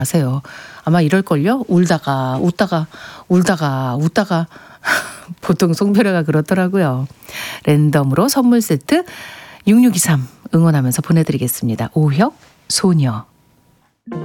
마세요. 아마 이럴걸요? 울다가 웃다가 울다가 웃다가 보통 송별회가 그렇더라고요. 랜덤으로 선물 세트 6623 응원하면서 보내드리겠습니다. 오혁 소녀.